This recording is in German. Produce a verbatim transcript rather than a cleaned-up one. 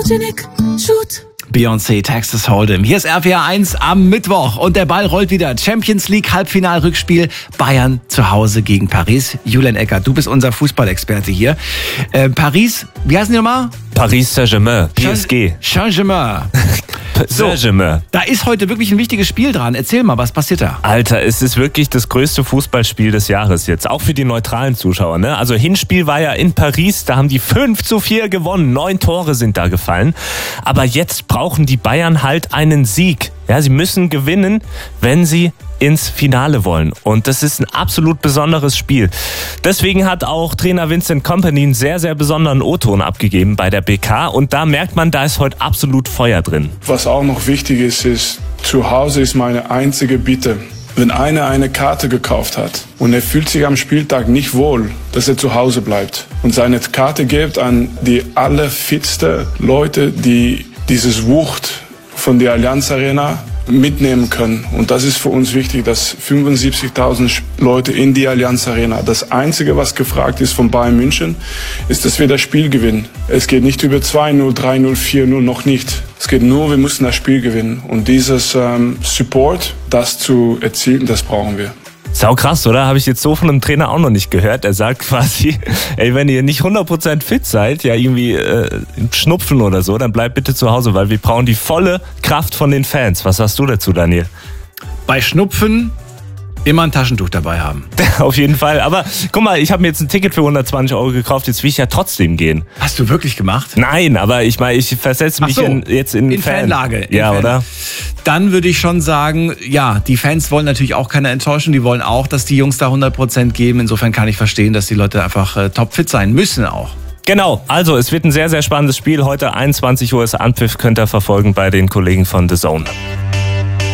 Photogenic, shoot. Beyoncé, Texas Hold'em. Hier ist R P R eins am Mittwoch und der Ball rollt wieder. Champions League Halbfinalrückspiel. Bayern zu Hause gegen Paris. Julian Eckert, du bist unser Fußballexperte hier. Äh, Paris, wie heißen die nochmal? Paris Saint-Germain, P S G. Saint-Germain. So, Saint-Germain. Da ist heute wirklich ein wichtiges Spiel dran. Erzähl mal, was passiert da? Alter, es ist wirklich das größte Fußballspiel des Jahres jetzt. Auch für die neutralen Zuschauer. Ne? Also Hinspiel war ja in Paris, da haben die fünf zu vier gewonnen. Neun Tore sind da gefallen. Aber jetzt brauchen die Bayern halt einen Sieg. Ja, sie müssen gewinnen, wenn sie ins Finale wollen. Und das ist ein absolut besonderes Spiel. Deswegen hat auch Trainer Vincent Kompany einen sehr, sehr besonderen O-Ton abgegeben bei der B K. Und da merkt man, da ist heute absolut Feuer drin. Was auch noch wichtig ist, ist, zu Hause ist meine einzige Bitte. Wenn einer eine Karte gekauft hat und er fühlt sich am Spieltag nicht wohl, dass er zu Hause bleibt und seine Karte gibt an die allerfitste Leute, die dieses Wucht von der Allianz Arena mitnehmen können. Und das ist für uns wichtig, dass fünfundsiebzigtausend Leute in die Allianz Arena. Das Einzige, was gefragt ist von Bayern München, ist, dass wir das Spiel gewinnen. Es geht nicht über zwei null, drei null, vier null, noch nicht. Es geht nur, wir müssen das Spiel gewinnen. Und dieses ähm, Support, das zu erzielen, das brauchen wir. Sau krass, oder? Habe ich jetzt so von einem Trainer auch noch nicht gehört. Er sagt quasi, ey, wenn ihr nicht hundert Prozent fit seid, ja irgendwie äh, Schnupfen oder so, dann bleibt bitte zu Hause, weil wir brauchen die volle Kraft von den Fans. Was sagst du dazu, Daniel? Bei Schnupfen immer ein Taschentuch dabei haben. Auf jeden Fall. Aber guck mal, ich habe mir jetzt ein Ticket für hundertzwanzig Euro gekauft, jetzt will ich ja trotzdem gehen. Hast du wirklich gemacht? Nein, aber ich meine, ich versetze mich Ach so, in, jetzt in, in Fan. Fanlage. In ja, Fan. oder? Dann würde ich schon sagen, ja, die Fans wollen natürlich auch keine Enttäuschung. Die wollen auch, dass die Jungs da hundert Prozent geben. Insofern kann ich verstehen, dass die Leute einfach äh, topfit sein müssen auch. Genau, also es wird ein sehr, sehr spannendes Spiel. Heute einundzwanzig Uhr ist Anpfiff, könnt ihr verfolgen bei den Kollegen von The Zone.